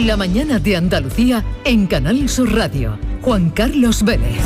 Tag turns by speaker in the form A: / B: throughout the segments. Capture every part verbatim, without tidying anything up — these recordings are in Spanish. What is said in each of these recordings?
A: La mañana de Andalucía en Canal Sur Radio. Juan Carlos Vélez.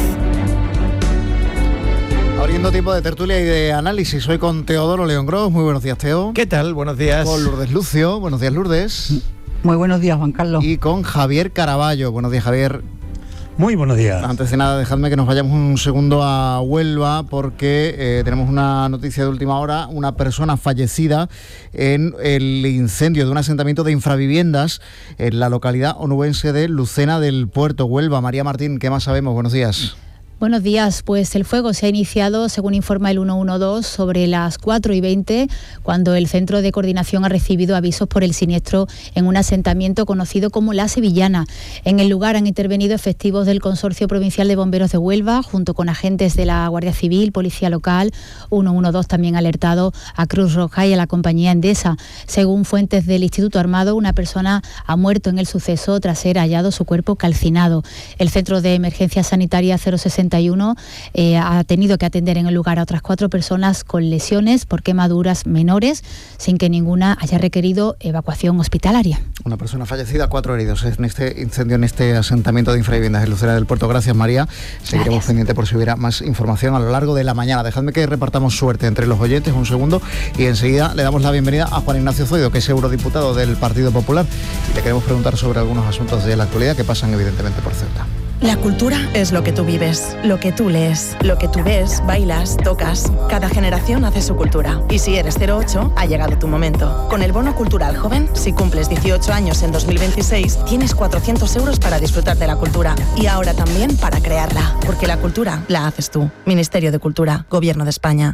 B: Abriendo tiempo de tertulia y de análisis, hoy con Teodoro León Gros. Muy buenos días, Teo.
C: ¿Qué tal? Buenos días.
B: Con Lourdes Lucio. Buenos días, Lourdes.
D: Muy buenos días, Juan Carlos.
B: Y con Javier Caraballo. Buenos días, Javier.
E: Muy buenos días.
B: Antes de nada, dejadme que nos vayamos un segundo a Huelva porque eh, tenemos una noticia de última hora. Una persona fallecida en el incendio de un asentamiento de infraviviendas en la localidad onubense de Lucena del Puerto, Huelva. María Martín, ¿qué más sabemos? Buenos días.
F: Buenos días, pues el fuego se ha iniciado, según informa el ciento doce, sobre las cuatro y veinte, cuando el Centro de Coordinación ha recibido avisos por el siniestro en un asentamiento conocido como La Sevillana. En el lugar han intervenido efectivos del Consorcio Provincial de Bomberos de Huelva, junto con agentes de la Guardia Civil, Policía Local. ciento doce también ha alertado a Cruz Roja y a la compañía Endesa. Según fuentes del Instituto Armado, una persona ha muerto en el suceso tras ser hallado su cuerpo calcinado. El Centro de Emergencia Sanitaria cero sesenta y uno eh, ha tenido que atender en el lugar a otras cuatro personas con lesiones por quemaduras menores, sin que ninguna haya requerido evacuación hospitalaria.
B: Una persona fallecida, cuatro heridos en este incendio, en este asentamiento de infraviviendas en Lucena del Puerto. Gracias, María. Seguiremos Gracias. pendiente por si hubiera más información a lo largo de la mañana. Dejadme que repartamos suerte entre los oyentes un segundo y enseguida le damos la bienvenida a Juan Ignacio Zoido, que es eurodiputado del Partido Popular, y le queremos preguntar sobre algunos asuntos de la actualidad que pasan evidentemente por Ceuta.
G: La cultura es lo que tú vives, lo que tú lees, lo que tú ves, bailas, tocas. Cada generación hace su cultura. Y si eres cero ocho, ha llegado tu momento. Con el Bono Cultural Joven, si cumples dieciocho años en dos mil veintiséis, tienes cuatrocientos euros para disfrutar de la cultura. Y ahora también para crearla. Porque la cultura la haces tú. Ministerio de Cultura, Gobierno de España.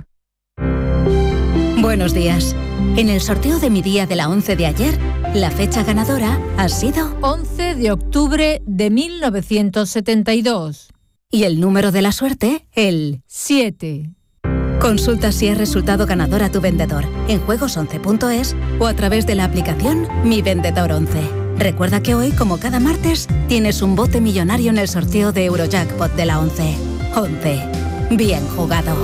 H: Buenos días. En el sorteo de mi día de la once de ayer, la fecha ganadora ha sido
I: once de octubre de mil novecientos setenta y dos.
H: Y el número de la suerte, el
I: siete.
H: Consulta si es resultado ganador a tu vendedor en juegos once punto es o a través de la aplicación Mi Vendedor once. Recuerda que hoy, como cada martes, tienes un bote millonario en el sorteo de Eurojackpot de la once. once. Bien jugado.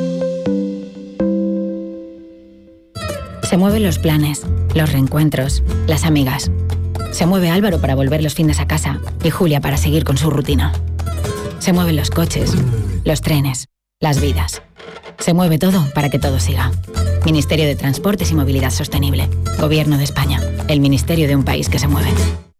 J: Se mueven los planes, los reencuentros, las amigas. Se mueve Álvaro para volver los fines a casa y Julia para seguir con su rutina. Se mueven los coches, los trenes, las vidas. Se mueve todo para que todo siga. Ministerio de Transportes y Movilidad Sostenible. Gobierno de España. El ministerio de un país que se mueve.